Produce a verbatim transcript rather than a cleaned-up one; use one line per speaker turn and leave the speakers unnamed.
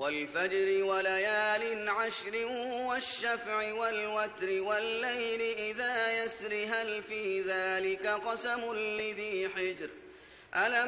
وَالْفَجْرِ وَلَيَالٍ عَشْرٍ وَالشَّفْعِ وَالْوَتْرِ وَاللَّيْلِ إِذَا يَسْرِ هَلْ فِي ذَلِكَ قَسَمٌ لِّذِي حِجْرٍ